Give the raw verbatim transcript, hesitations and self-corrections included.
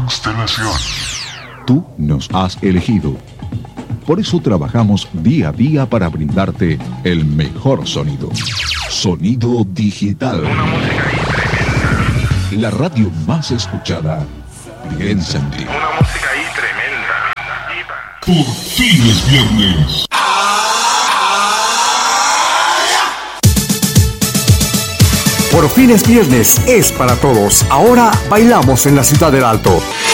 constelación. Tú nos has elegido. Por eso trabajamos día a día para brindarte el mejor sonido. Sonido digital. Una música ahí tremenda. La radio más escuchada. Piensa en ti. Una música ahí tremenda. Por fin es viernes. Por fin es viernes, es para todos. Ahora bailamos en la Ciudad del Alto.